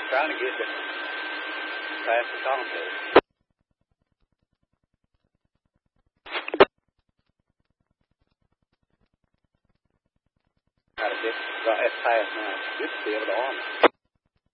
trying to get it past the contest. How to get that pass now. Good to be able to arm it.